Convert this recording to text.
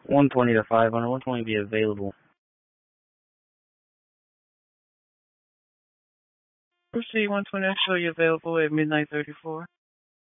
120 to 500. 120 be available. Proceed 120. I show you available at midnight 34.